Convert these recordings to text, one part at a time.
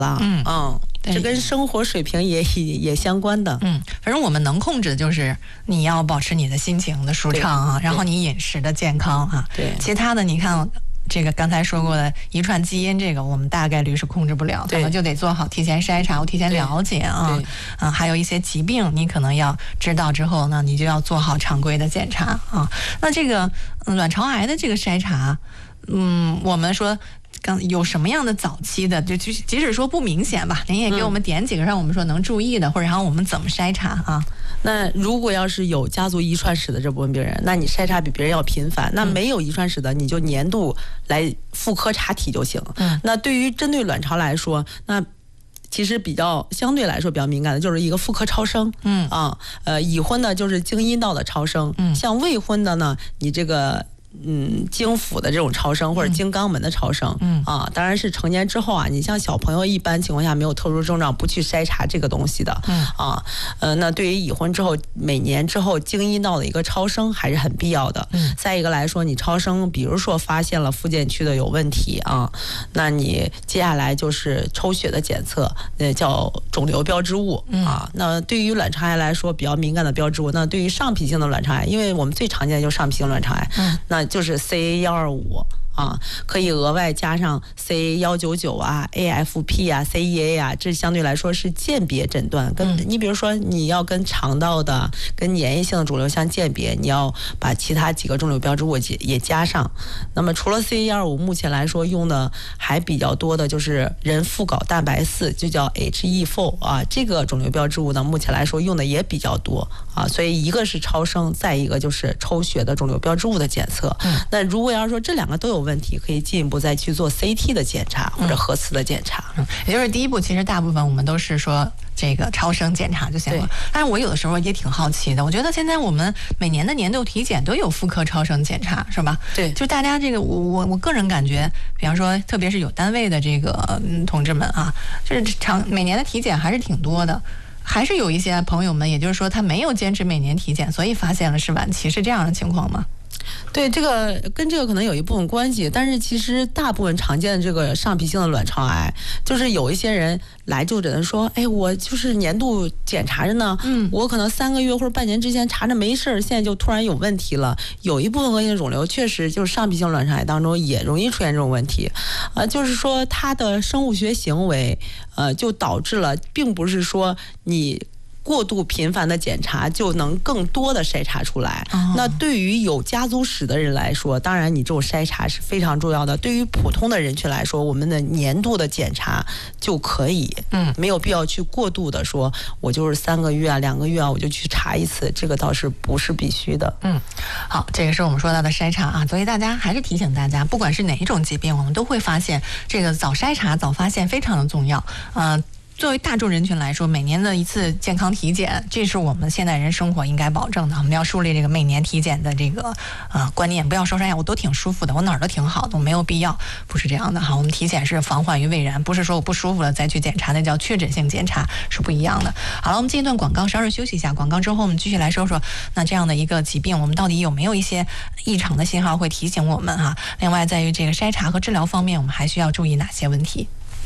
了。这跟生活水平也相关的。 反正我们能控制的就是你要保持你的心情的舒畅啊，然后你饮食的健康啊。 对， 其他的你看。这个刚才说过的遗传基因，这个我们大概率是控制不了，可能就得做好提前筛查，我提前了解啊。还有一些疾病，你可能要知道之后呢，你就要做好常规的检查啊。那这个卵巢癌的这个筛查，我们说。有什么样的早期的，就即使说不明显吧，您也给我们点几个让我们说能注意的，或者让我们怎么筛查啊？ 那如果要是有家族遗传史的这部分病人，那你筛查比别人要频繁。那没有遗传史的，你就年度来妇科查体就行。那对于针对卵巢来说，那其实相对来说比较敏感的就是一个妇科超声。已婚的就是经阴道的超声。像未婚的呢，你这个。经腹的这种超声或者经肛门的超声。当然是成年之后啊，你像小朋友一般情况下没有特殊症状不去筛查这个东西的。那对于已婚之后每年之后经阴道的一个超声还是很必要的。再一个来说，你超声比如说发现了附件区的有问题啊，那你接下来就是抽血的检测，叫肿瘤标志物啊。那对于卵巢癌来说比较敏感的标志物，那对于上皮性的卵巢癌，因为我们最常见的就是上皮性卵巢癌，那就是 CA125。可以额外加上 CA199啊、AFP 啊、CEA 啊，这相对来说是鉴别诊断。你比如说你要跟肠道的、跟粘液性的肿瘤相鉴别，你要把其他几个肿瘤标志物也加上。那么除了 CA125，目前来说用的还比较多的就是人副睾蛋白4，就叫 HE4 啊，这个肿瘤标志物呢，目前来说用的也比较多啊。所以一个是超声，再一个就是抽血的肿瘤标志物的检测。那如果要是说这两个都有问题，可以进一步再去做 CT 的检查或者核磁的检查。 也就是第一步，其实大部分我们都是说这个超声检查就行了。但是我有的时候也挺好奇的，我觉得现在我们每年的年度体检都有妇科超声检查，是吧？ 对， 就大家这个我个人感觉，比方说特别是有单位的这个同志们啊，就是每年的体检还是挺多的。还是有一些朋友们，也就是说他没有坚持每年体检，所以发现了是晚期，是这样的情况吗？ 对，这个跟这个可能有一部分关系，但是其实大部分常见的这个上皮性的卵巢癌，就是有一些人来就诊说，我就是年度检查着呢，我可能3个月或者半年之前查着没事，现在就突然有问题了。有一部分恶性肿瘤确实就是上皮性卵巢癌当中也容易出现这种问题，就是说它的生物学行为，就导致了，并不是说你过度频繁的检查就能更多的筛查出来。那对于有家族史的人来说，当然你这种筛查是非常重要的。对于普通的人群来说，我们的年度的检查就可以，没有必要去过度的说，我就是3个月啊、2个月啊，我就去查一次，这个倒是不是必须的。 好，这个是我们说到的筛查啊，所以大家还是提醒大家，不管是哪一种疾病，我们都会发现这个早筛查、早发现非常的重要。作为大众人群来说，每年的一次健康体检，这是我们现代人生活应该保证的。我们要树立这个每年体检的这个观念，不要说我都挺舒服的，我哪儿都挺好的，我没有必要，不是这样的哈。我们体检是防患于未然，不是说我不舒服了再去检查，那叫确诊性检查，是不一样的。好了，我们进一段广告，稍事休息一下。广告之后，我们继续来说说那这样的一个疾病，我们到底有没有一些异常的信号会提醒我们哈？另外，在于这个筛查和治疗方面，我们还需要注意哪些问题？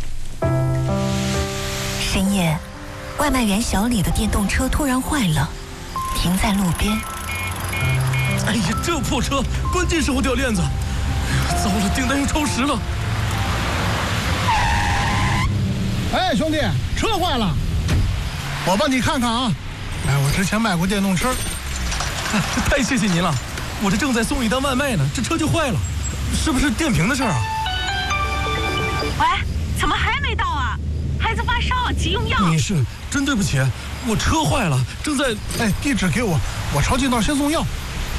深夜，外卖员小李的电动车突然坏了，停在路边。 哎呀，这破车，关键时候掉链子，糟了，订单又超时了。 哎，兄弟，车坏了，我帮你看看啊。我之前卖过电动车。 太谢谢您了，我这正在送一单外卖呢，这车就坏了，是不是电瓶的事儿啊？ 喂，怎么还没到啊？孩子发烧，急用药。 你是真对不起，我车坏了，正在…… 地址给我，我抄近道先送药。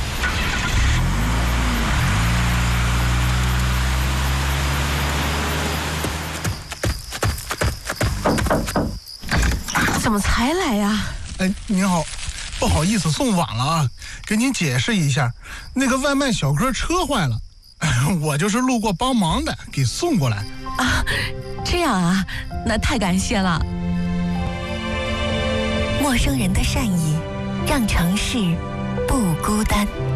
怎么才来呀？ 您好，不好意思送晚了啊，给您解释一下，那个外卖小哥车坏了，我就是路过帮忙的，给送过来。 啊，这样啊，那太感谢了。 陌生人的善意，让城市不孤单。